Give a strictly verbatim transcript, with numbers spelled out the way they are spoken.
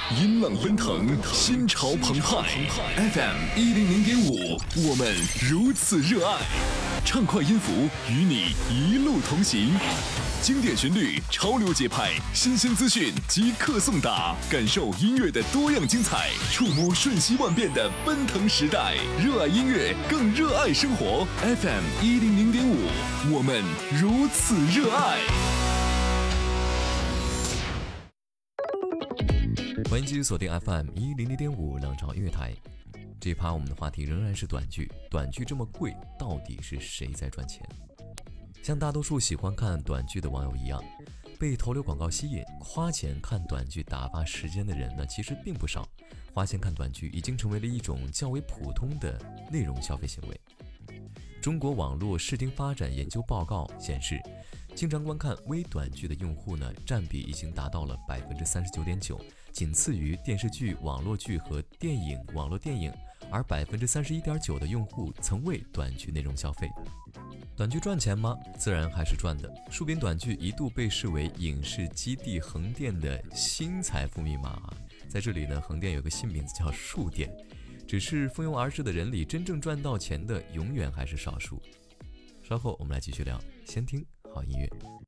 音浪奔腾，心潮澎湃。F M 一零零点五，我们如此热爱。畅快音符与你一路同行，经典旋律，潮流节拍，新鲜资讯即刻送达，感受音乐的多样精彩，触摸瞬息万变的奔腾时代。热爱音乐，更热爱生活。F M 一零零点五，我们如此热爱。 欢迎继续锁定 F M 一零零点五浪潮音乐台。这一趴我们的话题仍然是短剧，短剧这么贵，到底是谁在赚钱？像大多数喜欢看短剧的网友一样，被头流广告吸引，花钱看短剧打发时间的人呢，其实并不少。花钱看短剧已经成为了一种较为普通的内容消费行为。中国网络视听发展研究报告显示，经常观看微短剧的用户呢，占比已经达到了百分之三十九点九，仅次于电视剧、网络剧和电影、网络电影，而百分之三十一点九的用户曾为短剧内容消费。短剧赚钱吗？自然还是赚的。数编短剧一度被视为影视基地横店的新财富密码。在这里呢，横店有个新名字叫数店。只是蜂拥而至的人里，真正赚到钱的永远还是少数。稍后我们来继续聊，先听好音乐。